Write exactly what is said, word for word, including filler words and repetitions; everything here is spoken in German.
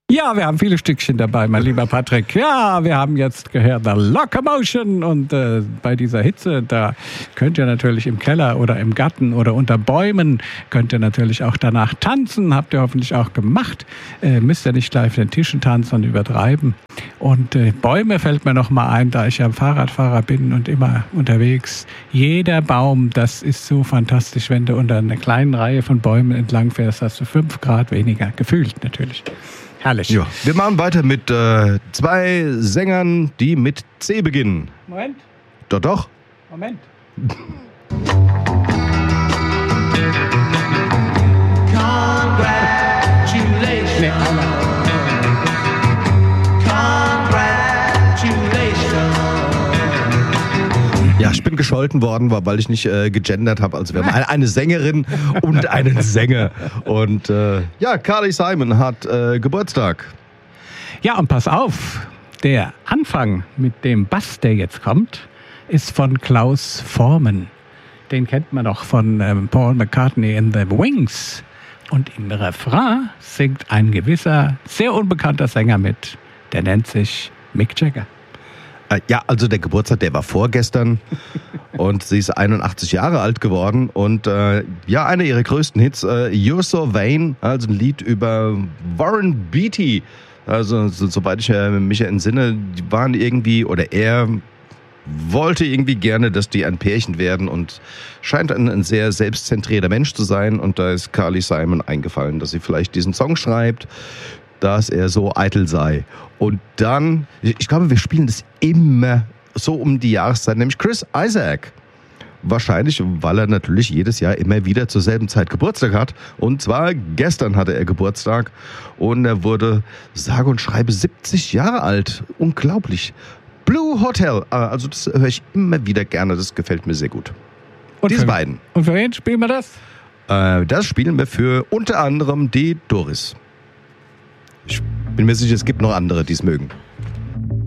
Ja, wir haben viele Stückchen dabei, mein lieber Patrick. Ja, wir haben jetzt gehört The Locomotion und äh, bei dieser Hitze, da könnt ihr natürlich im Keller oder im Garten oder unter Bäumen, könnt ihr natürlich auch danach tanzen, habt ihr hoffentlich auch gemacht. Äh, müsst ihr nicht gleich auf den Tischen tanzen und übertreiben. Und äh, Bäume fällt mir noch mal ein, da ich ja Fahrradfahrer bin und immer unterwegs. Jeder Baum, das ist so fantastisch, wenn du unter einer kleinen Reihe von Bäumen entlang fährst, hast du fünf Grad weniger, gefühlt natürlich. Herrlich. Ja, wir machen weiter mit äh, zwei Sängern, die mit C beginnen. Moment. Doch, doch. Moment. Congratulations. Nee, einmal. Ja, ich bin gescholten worden, weil ich nicht äh, gegendert habe. Also wir haben eine, eine Sängerin und einen Sänger. Und äh, ja, Carly Simon hat äh, Geburtstag. Ja, und pass auf, der Anfang mit dem Bass, der jetzt kommt, ist von Klaus Forman. Den kennt man doch von ähm, Paul McCartney in The Wings. Und im Refrain singt ein gewisser, sehr unbekannter Sänger mit. Der nennt sich Mick Jagger. Äh, ja, also der Geburtstag, der war vorgestern. Und sie ist einundachtzig Jahre alt geworden. Und äh, ja, einer ihrer größten Hits, äh, You're So Vain, also ein Lied über Warren Beatty. Also so, soweit ich äh, mich entsinne, die waren irgendwie, oder er wollte irgendwie gerne, dass die ein Pärchen werden und scheint ein, ein sehr selbstzentrierter Mensch zu sein. Und da ist Carly Simon eingefallen, dass sie vielleicht diesen Song schreibt, dass er so eitel sei. Und dann, ich glaube, wir spielen das immer so um die Jahreszeit, nämlich Chris Isaak. Wahrscheinlich, weil er natürlich jedes Jahr immer wieder zur selben Zeit Geburtstag hat. Und zwar gestern hatte er Geburtstag und er wurde sage und schreibe siebzig Jahre alt. Unglaublich. Blue Hotel, also das höre ich immer wieder gerne, das gefällt mir sehr gut. Und Diese für, beiden. Und für wen spielen wir das? Äh, das spielen wir für unter anderem die Doris. Ich bin mir sicher, es gibt noch andere, die es mögen.